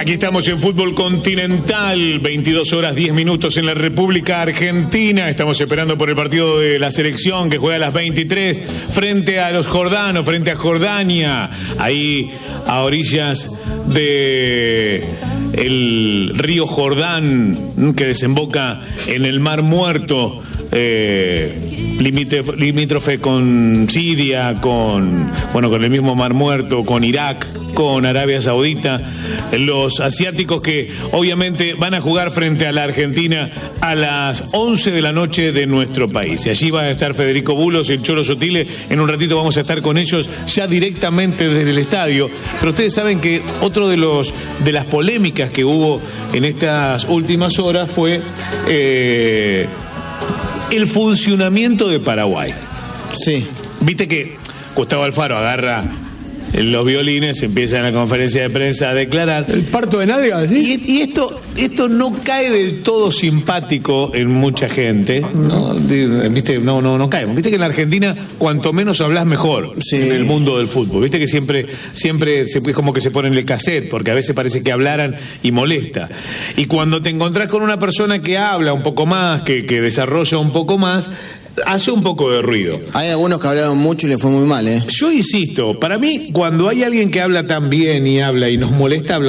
Aquí estamos en Fútbol Continental, 22 horas 10 minutos en la República Argentina. Estamos esperando por el partido de la selección que juega a las 23 frente a los jordanos, frente a Jordania, ahí a orillas de el río Jordán, que desemboca en el Mar Muerto, limítrofe con Siria, con el mismo Mar Muerto, con Irak, con Arabia Saudita. Los asiáticos que obviamente van a jugar frente a la Argentina a las 11 de la noche de nuestro país. Y allí va a estar Federico Bulos y el Cholo Sotile. En un ratito vamos a estar con ellos ya directamente desde el estadio. Pero ustedes saben que otro de las polémicas que hubo en estas últimas horas fue el funcionamiento de Paraguay. Sí. Viste que Gustavo Alfaro agarra los violines, empieza en la conferencia de prensa a declarar. ¿El parto de nalga, decís? Y esto no cae del todo simpático en mucha gente. No, ¿viste? No cae. Viste que en la Argentina, cuanto menos hablas mejor, sí, en el mundo del fútbol. Viste que siempre es como que se ponen el cassette, porque a veces parece que hablaran y molesta. Y cuando te encontrás con una persona que habla un poco más, que desarrolla un poco más, hace un poco de ruido. Hay algunos que hablaron mucho y les fue muy mal, ¿eh? Yo insisto, para mí, cuando hay alguien que habla tan bien y habla y nos molesta,